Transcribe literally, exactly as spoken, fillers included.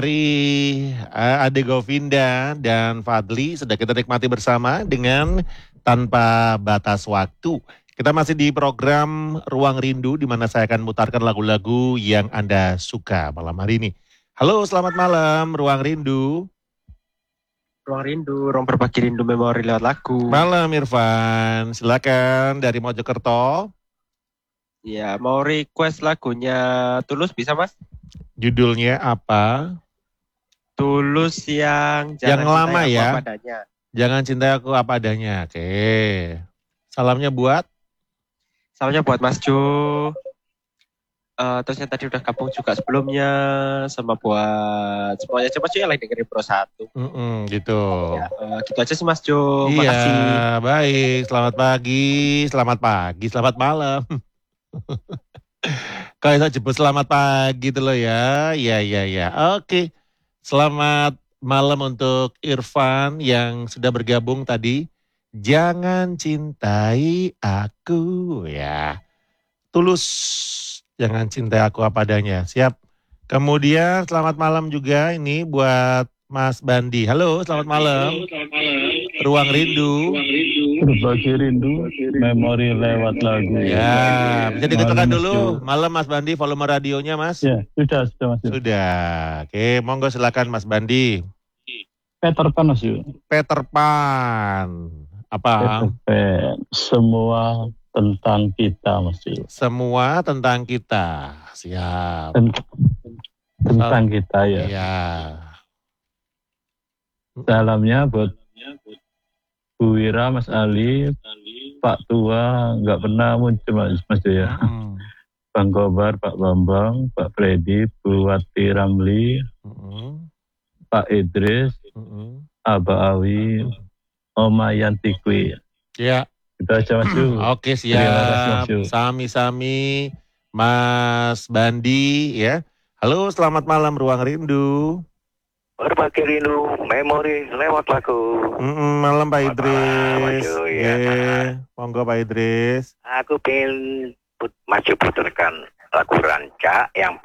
Dari eh, Ade Govinda dan Fadli sudah kita nikmati bersama dengan tanpa batas waktu. Kita masih di program Ruang Rindu di mana saya akan mutarkan lagu-lagu yang Anda suka malam hari ini. Halo, selamat malam Ruang Rindu. Ruang Rindu, ruang berbagi rindu memori lewat lagu. Malam Irfan, silakan dari Mojokerto. Ya, mau request lagunya Tulus bisa mas? Judulnya apa? Tulus yang Yang Jangan lama Cintai Aku ya. Apa Adanya. Jangan cintai aku apa adanya. Oke. Salamnya buat Salamnya buat Mas Jo. Uh, terus yang tadi udah gabung juga sebelumnya, sama buat semuanya coba cuy yang lagi dengerin Pro satu. Mm-mm, gitu. Ya, uh, gitu aja sih Mas Jo. Iya, Makasih. baik. Selamat pagi, selamat pagi, selamat malam. Kalau saya jemput selamat pagi itu loh ya. Iya, iya, iya. Oke. Selamat malam untuk Irfan yang sudah bergabung tadi. Jangan cintai aku ya. Tulus, jangan cintai aku apa adanya. Siap. Kemudian selamat malam juga ini buat Mas Bandi. Halo, selamat malam. Halo, selamat malam. Ruang Rindu. Ruang Rindu. Berbagi rindu, memori lewat lagu. Ya, bisa dikatakan Malam, dulu. Mas Jo. Malam Mas Bandi, volume radionya Mas. Ya, sudah, sudah Mas Jo. Sudah. Oke, monggo silakan Mas Bandi. Peter Pan Mas Jo. Peter Pan. Apa? Peter Pan. Semua tentang kita Mas Jo. Semua tentang kita. Siap. Ten- tentang kita ya. Iya. Salamnya buat Bu Wira, Mas Ali, Pak Tua, nggak pernah muncul Mas, Mas Jo ya. Mm-mm. Bang Kobar, Pak Bambang, Pak Freddy, Bu Wati Ramli, Mm-mm. Pak Idris, Mm-mm. Aba Awi, Oma Yantikwi. Ya. Itu aja Mas Jo. Oke, Terima kasih, Mas siap. Jo. Sami-sami Mas Bandi ya. Halo, selamat malam Ruang Rindu. Berbagi rindu, memori lewat lagu. Mm-mm, malam Pak Selamat malam, Mas Idris. Jo, ya. Ye, monggo Pak Idris. Aku pengen put, maju putarkan lagu Ranca yang